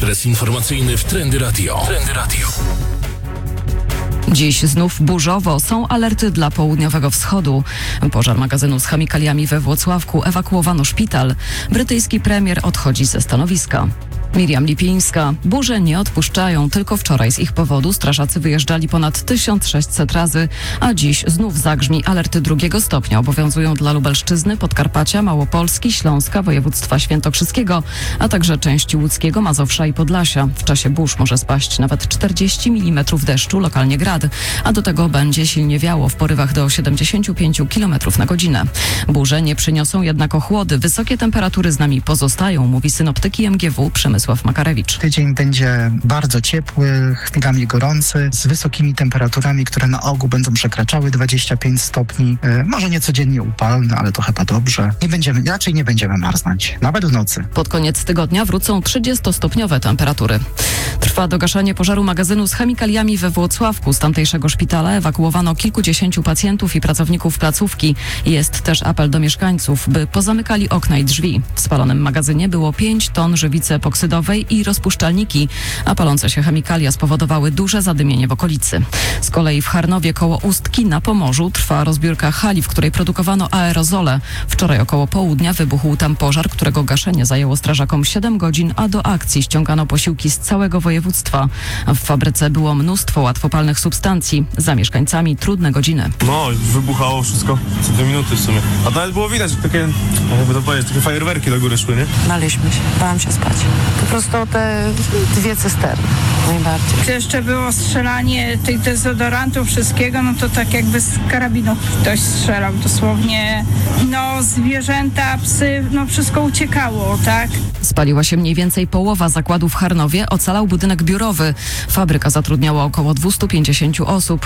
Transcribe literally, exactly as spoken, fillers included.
Ekspres informacyjny w Trendy Radio. Trendy Radio. Dziś znów burzowo, są alerty dla południowego wschodu. Pożar magazynu z chemikaliami we Włocławku, ewakuowano szpital. Brytyjski premier odchodzi ze stanowiska. Miriam Lipińska. Burze nie odpuszczają. Tylko wczoraj z ich powodu strażacy wyjeżdżali ponad tysiąc sześćset razy, a dziś znów zagrzmi. Alerty drugiego stopnia obowiązują dla Lubelszczyzny, Podkarpacia, Małopolski, Śląska, województwa świętokrzyskiego, a także części łódzkiego, Mazowsza i Podlasia. W czasie burz może spaść nawet czterdzieści milimetrów deszczu, lokalnie grad, a do tego będzie silnie wiało w porywach do siedemdziesiąt pięć kilometrów na godzinę. Burze nie przyniosą jednak ochłody. Wysokie temperatury z nami pozostają, mówi synoptyk I M G W Przemysław Makarewicz. Tydzień będzie bardzo ciepły, chwilami gorący, z wysokimi temperaturami, które na ogół będą przekraczały dwadzieścia pięć stopni. E, może nie codziennie upalne, ale to chyba dobrze. Nie będziemy, raczej nie będziemy marznąć, nawet w nocy. Pod koniec tygodnia wrócą trzydziestostopniowe temperatury. Trwa dogaszanie pożaru magazynu z chemikaliami we Włocławku. Z tamtejszego szpitala ewakuowano kilkudziesięciu pacjentów i pracowników placówki. Jest też apel do mieszkańców, by pozamykali okna i drzwi. W spalonym magazynie było pięć ton żywicy epoksydowej i rozpuszczalniki, a palące się chemikalia spowodowały duże zadymienie w okolicy. Z kolei w Charnowie koło Ustki na Pomorzu trwa rozbiórka hali, w której produkowano aerozole. Wczoraj około południa wybuchł tam pożar, którego gaszenie zajęło strażakom siedem godzin, a do akcji ściągano posiłki z całego województwa. W fabryce było mnóstwo łatwopalnych substancji. Za mieszkańcami trudne godziny. No, wybuchało wszystko co dwie minuty w sumie. A nawet było widać, że takie, jakby to powiedzieć, takie fajerwerki do góry szły, nie? Baliśmy się, bałam się spać. Po prostu te dwie cysterny najbardziej. Jeszcze było strzelanie tych dezodorantów, wszystkiego, no to tak jakby z karabinu ktoś strzelał dosłownie. No zwierzęta, psy, no wszystko uciekało, tak? Spaliła się mniej więcej połowa zakładu w Charnowie, ocalał budynek biurowy. Fabryka zatrudniała około dwieście pięćdziesiąt osób.